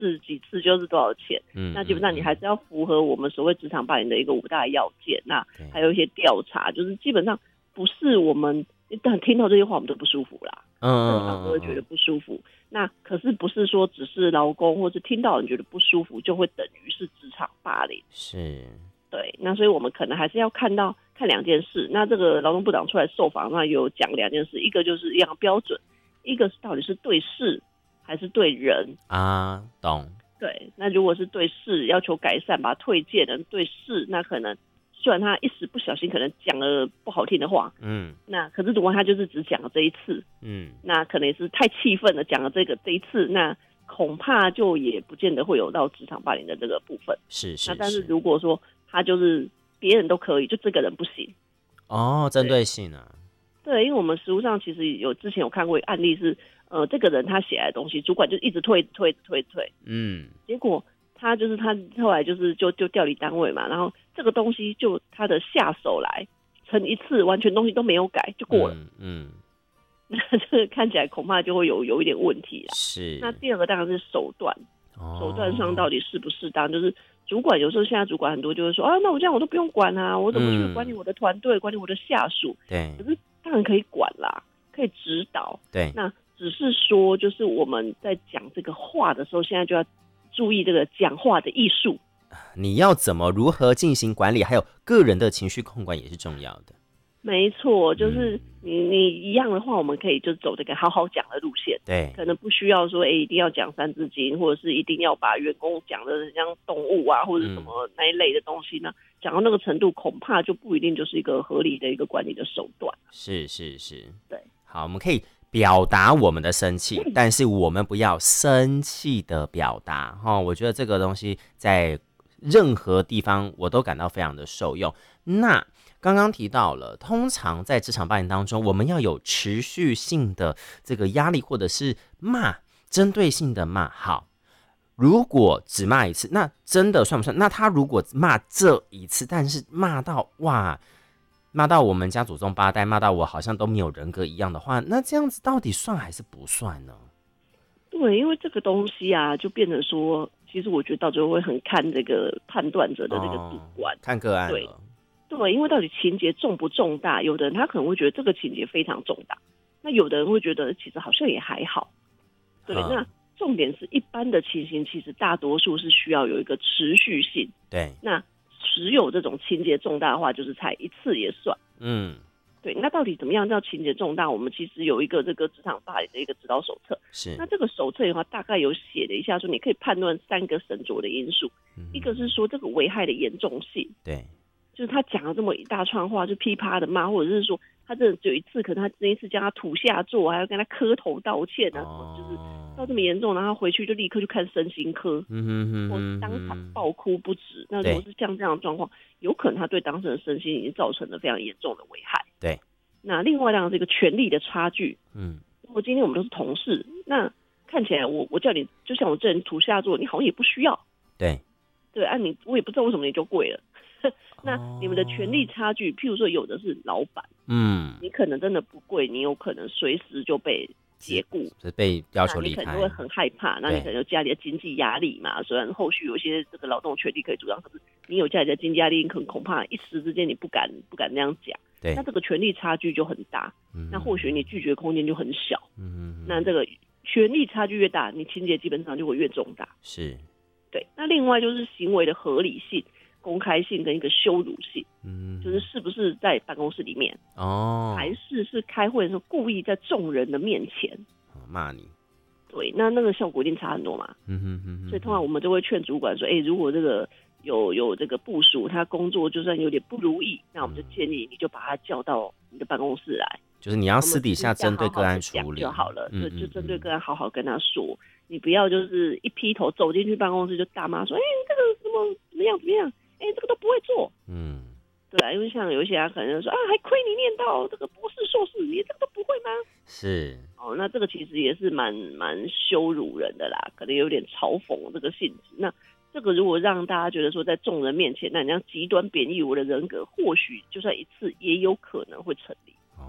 几次就是多少钱。那基本上你还是要符合我们所谓职场霸凌的一个5大要件。那还有一些调查，就是基本上不是我们听到这些话我们都不舒服啦，正常都会觉得不舒服。那可是不是说只是劳工或是听到人觉得不舒服就会等于是职场霸凌。 是， 对，那所以我们可能还是要看2件事。那这个劳动部长出来受访，那有讲2件事，一个就是一样标准，一个是到底是对事还是对人啊，懂。 对，那如果是对事要求改善，把他退件的对事，那可能虽然他一时不小心可能讲了不好听的话，那可是如果他就是只讲了这一次，那可能也是太气愤了，讲了这一次，那恐怕就也不见得会有到职场霸凌的这个部分。 是。 那但是如果说他就是别人都可以，就这个人不行， 针对性啊。 对，因为我们实务上其实之前有看过案例是，这个人他写来的东西，主管就一直退，结果他后来就调离单位嘛，然后这个东西就他的下手来成一次，完全东西都没有改就过了，那这个看起来恐怕就会有一点问题啦。 是。 那第二个当然是手段，手段上到底适不适当，就是主管有时候现在主管很多就会说啊，那我这样我都不用管啊，我怎么去管理我的团队，管理我的下属？ 对， 可是当然可以管啦，可以指导。 对， 那只是说，就是我们在讲这个话的时候，现在就要注意这个讲话的艺术。 你要如何进行管理，还有个人的情绪控管也是重要的。 没错，就是你一样的话，我们可以就走这个好好讲的路线。 对， 可能不需要说，一定要讲三字经，或者是一定要把员工讲的像动物啊，或者什么那一类的东西呢？讲到那个程度，恐怕就不一定就是一个合理的一个管理的手段。 是。 对， 好，我们可以表达我们的生气，但是我们不要生气的表达。我觉得这个东西在任何地方我都感到非常的受用。那刚刚提到了，通常在职场霸凌当中，我们要有持续性的这个压力，或者是针对性的骂。好，如果只骂一次，那真的算不算？那他如果骂这一次，但是骂到我们家祖宗8代，骂到我好像都没有人格一样的话，那这样子到底算还是不算呢？ 对，因为这个东西啊，就变成说，其实我觉得到最后会很看这个判断者的这个主观， 看个案了。 对，因为到底情节重不重大，有的人他可能会觉得这个情节非常重大，那有的人会觉得其实好像也还好。对，那重点是一般的情形，其实大多数是需要有一个持续性。 对， 那只有这种情节重大的话，就是才一次也算。对，那到底怎么样叫情节重大？我们其实有一个这个职场霸凌的一个指导手册。 是。 那这个手册的话，大概有写了一下说，你可以判断3个审酌的因素。一个是说这个危害的严重性。 对。 就是他讲了这么一大串话，就噼啪的骂，或者是说他真的只有一次，可能他那一次将他土下座，还要跟他磕头道歉啊，就是到这么严重，然后回去就立刻去看身心科，或是当场爆哭不止。那如果是像这样的状况，有可能他对当事人身心已经造成了非常严重的危害。 对。 那另外当然是一个权力的差距。如果今天我们都是同事，那看起来我叫你，就像我这人土下座，你好像也不需要。 对啊，我也不知道为什么你就跪了。那你们的权力差距，譬如说有的是老板，你可能真的不跪，你有可能随时就被解雇， 被要求离开， 你可能会很害怕。那你可能有家里的经济压力嘛，虽然后续有一些这个劳动权利可以主张，可是你有家里的经济压力，你恐怕一时之间你不敢那样讲。 对， 那这个权力差距就很大，那或许你拒绝空间就很小。那这个权力差距越大，你情节基本上就会越重大。 是。 对，那另外就是行为的合理性、公开性跟一个羞辱性，就是是不是在办公室里面，还是开会的时候故意在众人的面前骂你。 对，那个效果一定差很多嘛。所以通常我们就会劝主管说，如果这个有这个部属，他工作就算有点不如意，那我们就建议你就把他叫到你的办公室来， 就是你要私底下针对个案处理就好了。就针对个案好好跟他说，你不要就是一劈头走进去办公室就大骂说，这个怎么样，这个都不会做。对啊，因为像有一些人可能就说还亏你念到这个博士硕士，你这个都不会吗？ 是。 那这个其实也是蛮羞辱人的啦，可能有点嘲讽这个性质。那这个如果让大家觉得说在众人面前，那你这样极端贬义我的人格，或许就算一次也有可能会成立。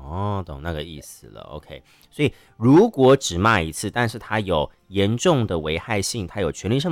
哦，懂那个意思了。OK，所以如果只骂一次，但是他有严重的危害性，他有权利上